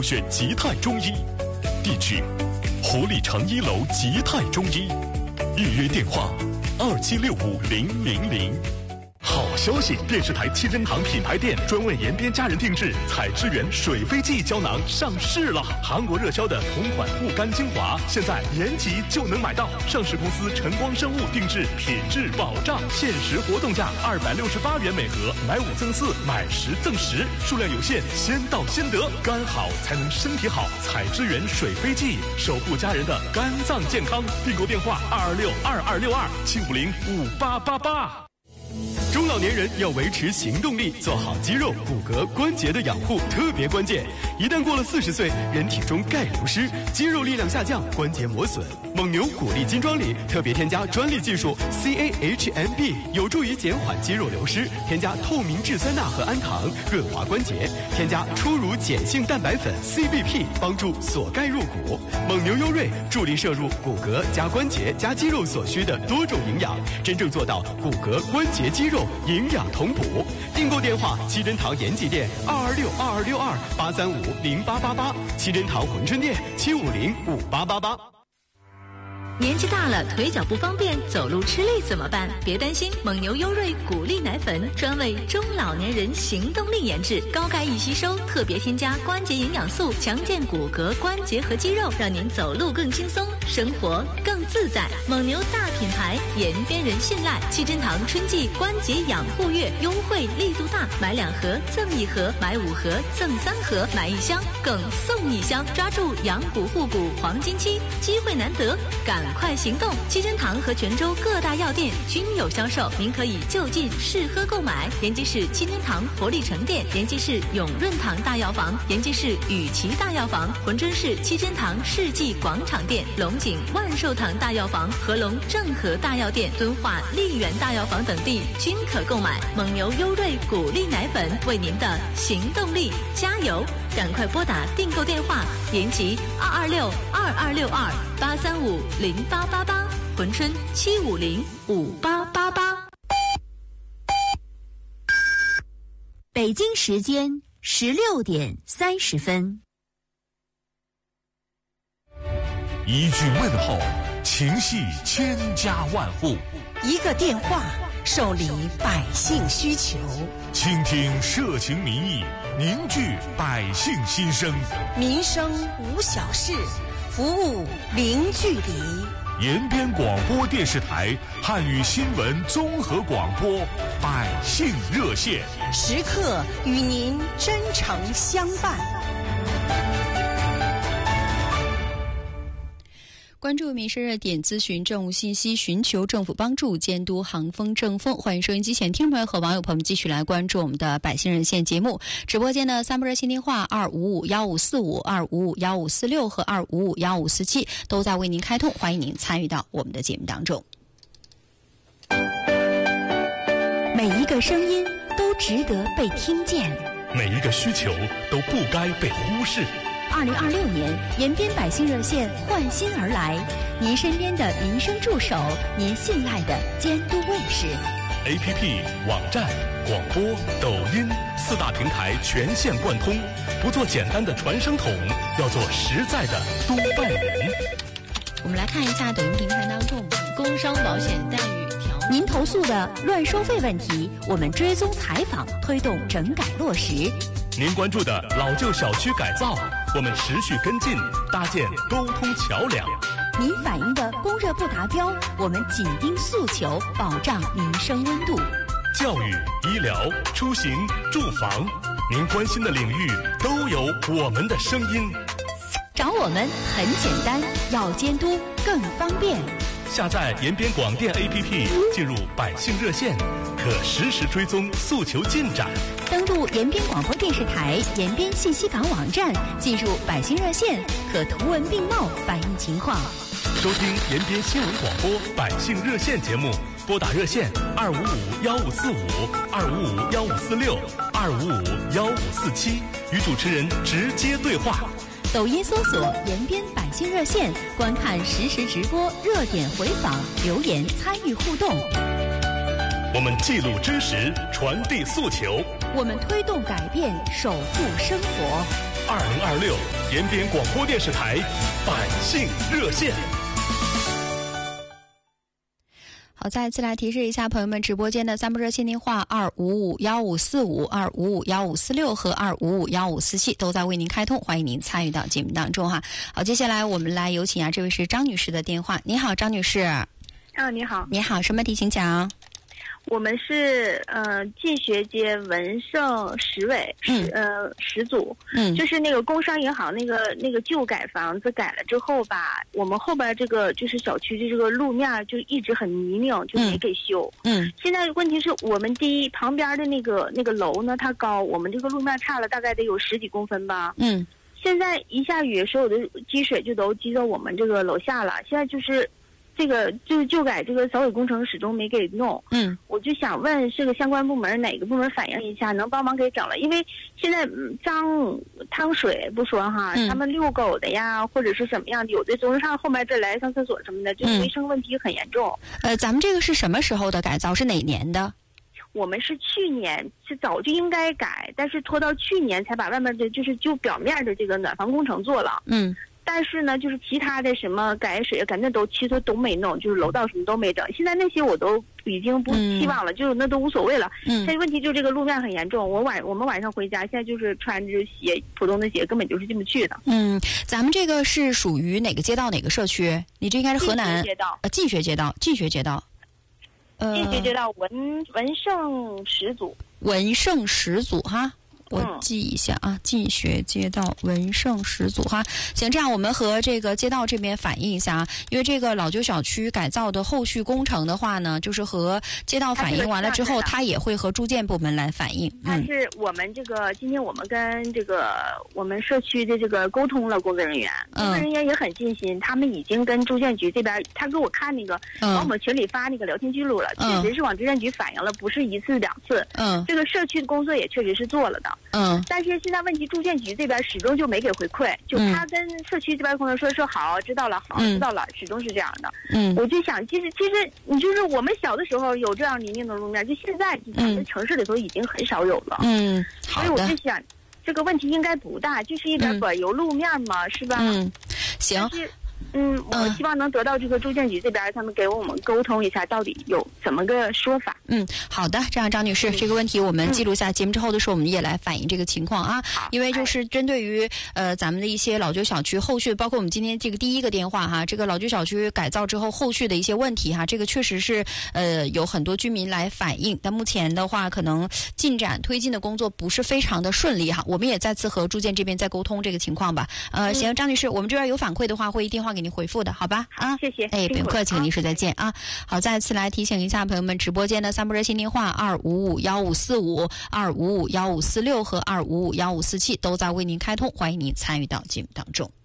选吉泰中医。地址：活力城1楼吉泰中医。预约电话：27650000。好消息！电视台七珍堂品牌店专为延边家人定制采之源水飞记胶囊上市了。韩国热销的同款护肝精华，现在延吉就能买到。上市公司晨光生物定制，品质保障。限时活动价268元每盒，买5赠4，买10赠10，数量有限，先到先得。肝好才能身体好，采之源水飞记，守护家人的肝脏健康。订购电话2262262，7505888。中老年人要维持行动力，做好肌肉、骨骼、关节的养护特别关键。一旦过了40岁，人体中钙流失，肌肉力量下降，关节磨损。蒙牛骨力金装里特别添加专利技术 CAHMB， 有助于减缓肌肉流失。添加透明质酸钠和氨糖，润滑关节。添加初乳碱性蛋白粉 CBP， 帮助锁钙入骨。蒙牛优瑞助力摄入骨骼加关节加肌肉所需的多种营养，真正做到骨骼、关节、肌肉营养同补。订购电话：七珍堂延吉店2262262，8350888，七珍堂珲春店7505888。 年纪大了，腿脚不方便，走路吃力怎么办？别担心，蒙牛优瑞骨力奶粉专为中老年人行动力研制，高钙易吸收，特别添加关节营养素，强健骨骼、关节和肌肉，让您走路更轻松，生活更自在。蒙牛大品牌，延边人信赖。七珍堂春季关节养护月优惠力度大，买2盒赠1盒，买5盒赠3盒，买1箱更送1箱，抓住养骨护骨黄金期，机会难得，赶快行动！七珍堂和泉州各大药店均有销售，您可以就近试喝购买。延吉市七珍堂活力城店、延吉市永润堂大药房、延吉市雨琦大药房、珲春市七珍堂世纪广场店、龙井万寿堂大药房、合龙正和大药店、敦化丽园大药房等地均可购买。蒙牛优瑞骨力奶粉，为您的行动力加油！赶快拨打订购电话：延吉2262262，8350888，珲春7505888。 北京时间16点30分。 一句问候，情系千家万户； 一个电话，受理百姓需求。 倾听社情民意，凝聚百姓心声。 民生无小事，服务零距离。 延边广播电视台汉语新闻综合广播百姓热线， 时刻与您真诚相伴。 关注民生热点，咨询政务信息，寻求政府帮助，监督行风政风。欢迎收音机前听众朋友和网友朋友们继续来关注我们的百姓热线节目。直播间的3部热线电话2551545、2551546和2551547都在为您开通，欢迎您参与到我们的节目当中。 每一个声音都值得被听见， 每一个需求都不该被忽视。 2026年，延边百姓热线换新而来，您身边的民生助手，您信赖的监督卫士。 APP、网站、广播、抖音4大平台全线贯通，不做简单的传声筒，要做实在的督办人。 我们来看一下抖音平台当中工伤保险待遇条文。 您投诉的乱收费问题，我们追踪采访，推动整改落实。 您关注的老旧小区改造，我们持续跟进，搭建沟通桥梁。 您反映的供热不达标，我们紧盯诉求，保障民生温度。 教育、医疗、出行、住房，您关心的领域都有我们的声音。 找我们很简单，要监督更方便。 下载延边广电 APP， 进入百姓热线，可实时追踪诉求进展。 登录延边广播电视台延边信息港网站，进入百姓热线，可图文并茂反映情况。 收听延边新闻广播百姓热线节目，拨打热线2551545、2551546、2551547，与主持人直接对话。 抖音搜索延边百姓热线，观看实时直播、热点回访、留言参与互动。 我们记录真实，传递诉求， 我们推动改变，守护生活。 2026延边广播电视台百姓热线。 好，再次来提示一下朋友们，直播间的3部热线电话2551545、2551546和2551547都在为您开通，欢迎您参与到节目当中哈。好，接下来我们来有请这位是张女士的电话。你好，张女士。 你好。 你好，什么题请讲？ 我们是进学街文盛十委10组，就是那个工商银行那个旧改房子改了之后吧，我们后边这个就是小区的这个路面就一直很泥泞，就没给修。现在问题是我们旁边的那个楼呢，它高，我们这个路面差了大概得有10几公分吧。现在一下雨，所有的积水就都积到我们这个楼下了。现在就是这个就是旧改这个扫尾工程始终没给弄。我就想问这个相关部门哪个部门反映一下，能帮忙给整了？因为现在脏汤水不说哈，他们遛狗的呀，或者是什么样的，有的总是上后面这来上厕所什么的，这卫生问题很严重。 咱们这个是什么时候的改造？是哪年的？ 我们是去年，是早就应该改，但是拖到去年才把外面的就表面的这个暖房工程做了。但是呢，就是其他的什么改水改那其实都没弄，就是楼道什么都没整。现在那些我都已经不希望了，就那都无所谓了。现在问题就是这个路面很严重，我们晚上回家，现在就是穿着鞋普通的鞋根本就是进不去的。 咱们这个是属于哪个街道哪个社区？你这应该是河南进学街道。进学街道文盛10组。文盛10组哈。我记一下啊，进学街道文盛10组哈。行，这样我们和这个街道这边反映一下啊，因为这个老旧小区改造的后续工程的话呢，就是和街道反映完了之后，他也会和住建部门来反映。 但是我们这个今天我们跟这个我们社区的这个沟通了，工作人员也很尽心，他们已经跟住建局这边，他给我看那个往我们群里发那个聊天记录了，确实是往住建局反映了，不是1次2次。这个社区的工作也确实是做了的。但是现在问题，住建局这边始终就没给回馈，就他跟社区这边工作说好，知道了，好，知道了，始终是这样的。我就想，其实你就是我们小的时候有这样泥泞的路面，就现在咱们城市里头已经很少有了。所以我就想，这个问题应该不大，就是一点柏油路面嘛，是吧？ 行。 我希望能得到这个住建局这边，他们给我们沟通一下，到底有怎么个说法。 好的，这样张女士，这个问题我们记录下，节目之后的时候我们也来反映这个情况啊。因为就是针对于咱们的一些老旧小区后续，包括我们今天这个第一个电话哈，这个老旧小区改造之后后续的一些问题哈，这个确实是有很多居民来反映，但目前的话可能进展推进的工作不是非常的顺利哈。我们也再次和住建这边再沟通这个情况吧。行，张女士，我们这边有反馈的话会电话给您回复的，好吧？ 谢谢。 不用客气，女士再见啊。好，再次来提醒一下朋友们，直播间的3部热线电话2551545、2551546和2551547都在为您开通，欢迎您参与到节目当中。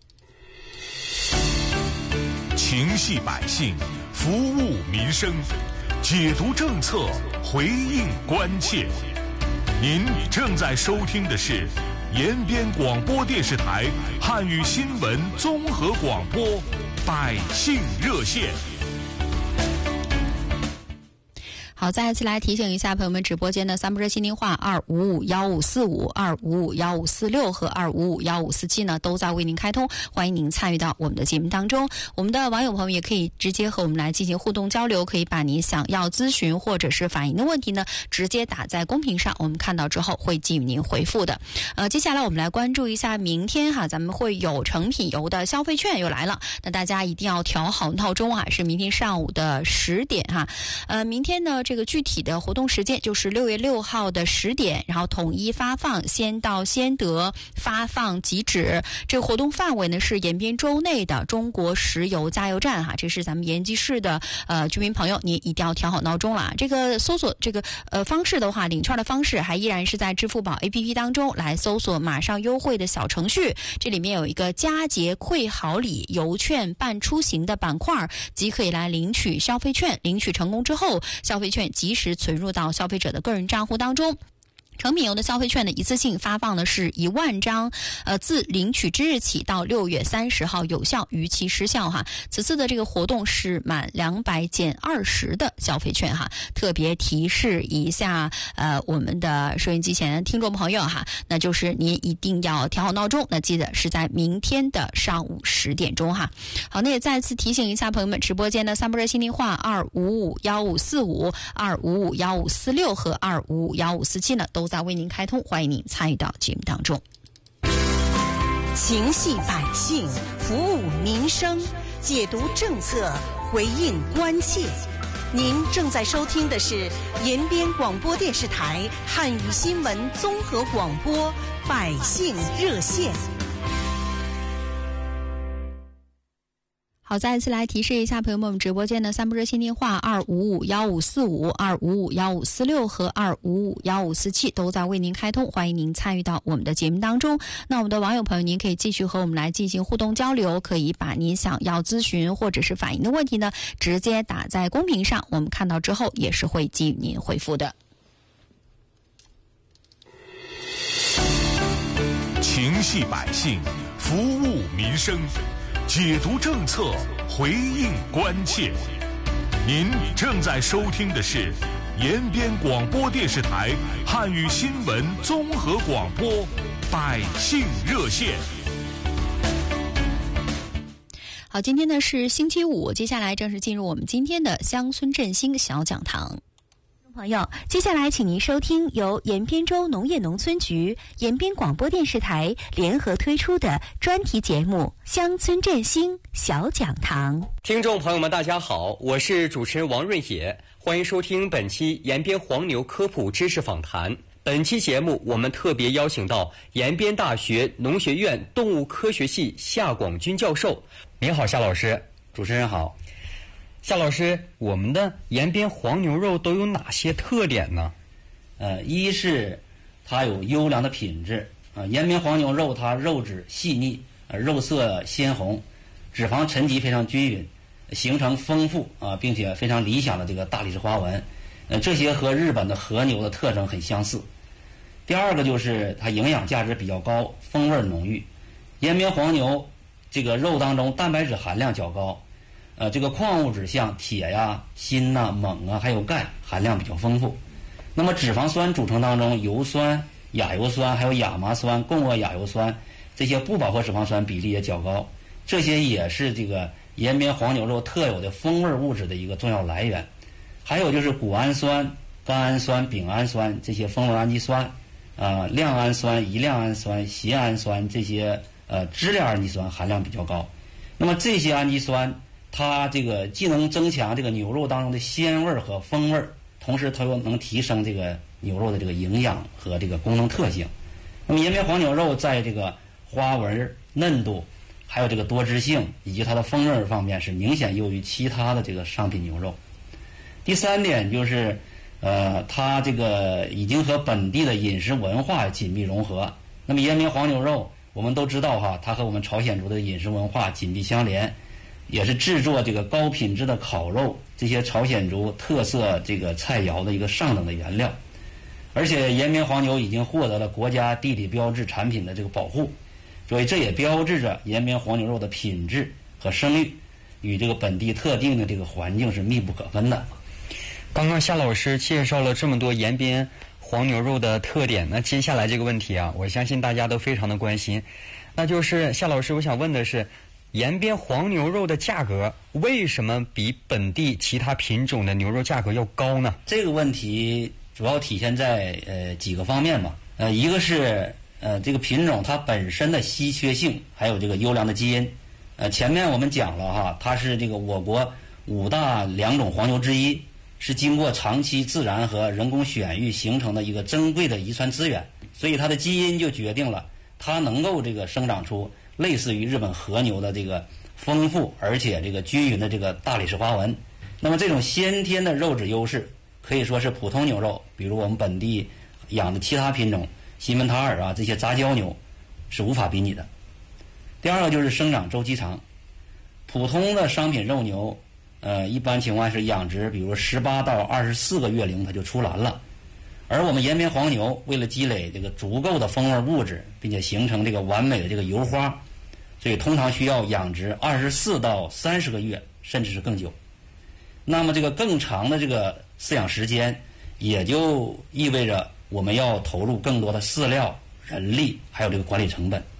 情系百姓，服务民生，解读政策，回应关切。您正在收听的是延边广播电视台汉语新闻综合广播百姓热线。 好，再一次来提醒一下朋友们，直播间的3部热线电话2551545、2551546和2551547呢，都在为您开通，欢迎您参与到我们的节目当中。我们的网友朋友也可以直接和我们来进行互动交流，可以把您想要咨询或者是反映的问题呢，直接打在公屏上，我们看到之后会给予您回复的。接下来我们来关注一下明天哈，咱们会有成品油的消费券又来了，那大家一定要调好闹钟啊，是明天上午的10点哈。明天呢，这个具体的活动时间就是6月6号的10点，然后统一发放，先到先得，发放即止。这个活动范围呢是延边州内的中国石油加油站哈，这是咱们延吉市的居民朋友，你一定要调好闹钟了。这个搜索这个方式的话，领券的方式还依然是在支付宝 APP 当中来搜索马上优惠的小程序，这里面有一个佳节馈好礼邮券办出行的板块，即可以来领取消费券，领取成功之后，消费券及时存入到消费者的个人账户当中。 成品油的消费券呢，一次性发放的是1万张，自领取之日起到6月30号有效，逾期失效哈。此次的这个活动是满200减20的消费券哈。特别提示一下，我们的收音机前的听众朋友哈，那就是您一定要调好闹钟，那记得是在明天的上午10点钟哈。好，那也再次提醒一下朋友们，直播间的3部热心电话2551545、2551546和2551547呢，都在为您开通，欢迎您参与到节目当中。 情系百姓，服务民生，解读政策，回应关切。您正在收听的是延边广播电视台汉语新闻综合广播百姓热线。 好，再一次来提示一下朋友们，我们直播间的3部热线电话2551545、2551546和2551547都在为您开通，欢迎您参与到我们的节目当中。那我们的网友朋友，您可以继续和我们来进行互动交流，可以把您想要咨询或者是反映的问题呢，直接打在公屏上，我们看到之后也是会给予您回复的。 情系百姓，服务民生，解读政策，回应关切。您正在收听的是延边广播电视台汉语新闻综合广播百姓热线。 好，今天呢是星期五，接下来正式进入我们今天的乡村振兴小讲堂。 朋友，接下来请您收听由延边州农业农村局、延边广播电视台联合推出的专题节目《乡村振兴小讲堂》。 听众朋友们，大家好，我是主持人王润野，欢迎收听本期延边黄牛科普知识访谈。本期节目我们特别邀请到延边大学农学院动物科学系夏广军教授。您好，夏老师。 主持人好。 夏老师，我们的延边黄牛肉都有哪些特点呢？ 一是它有优良的品质延边黄牛肉它肉质细腻，肉色鲜红，脂肪沉积非常均匀，形成丰富并且非常理想的这个大理石花纹，这些和日本的和牛的特征很相似。第二个就是它营养价值比较高，风味浓郁。延边黄牛这个肉当中蛋白质含量较高。这个矿物质像铁呀、锌呐、锰啊，还有钙含量比较丰富。那么脂肪酸组成当中，油酸、亚油酸还有亚麻酸、共轭亚油酸这些不饱和脂肪酸比例也较高，这些也是这个延边黄牛肉特有的风味物质的一个重要来源。还有就是谷氨酸、甘氨酸、丙氨酸这些风味氨基酸亮氨酸、乙亮氨酸、缬氨酸这些支链氨基酸含量比较高。那么这些氨基酸它这个既能增强这个牛肉当中的鲜味和风味，同时它又能提升这个牛肉的这个营养和这个功能特性。那么延边黄牛肉在这个花纹、嫩度，还有这个多汁性以及它的风味方面是明显优于其他的这个商品牛肉。第三点就是它这个已经和本地的饮食文化紧密融合。那么延边黄牛肉我们都知道哈，它和我们朝鲜族的饮食文化紧密相连，也是制作这个高品质的烤肉这些朝鲜族特色这个菜肴的一个上等的原料。而且延边黄牛已经获得了国家地理标志产品的这个保护，所以这也标志着延边黄牛肉的品质和声誉与这个本地特定的这个环境是密不可分的。 刚刚夏老师介绍了这么多延边黄牛肉的特点，那接下来这个问题我相信大家都非常的关心，那就是夏老师，我想问的是，延边黄牛肉的价格为什么比本地其他品种的牛肉价格要高呢？ 这个问题主要体现在几个方面吧。一个是这个品种它本身的稀缺性，还有这个优良的基因。前面我们讲了哈，它是这个我国5大良种黄牛之一，是经过长期自然和人工选育形成的一个珍贵的遗传资源，所以它的基因就决定了它能够这个生长出类似于日本和牛的这个丰富而且这个均匀的这个大理石花纹。那么这种先天的肉质优势可以说是普通牛肉，比如我们本地养的其他品种西门塔尔这些杂交牛是无法比拟的。第二个就是生长周期长，普通的商品肉牛一般情况是养殖比如18到24个月龄它就出栏了， 而我们延边黄牛为了积累这个足够的风味物质，并且形成这个完美的这个油花，所以通常需要养殖24到30个月，甚至是更久。那么这个更长的这个饲养时间，也就意味着我们要投入更多的饲料、人力，还有这个管理成本。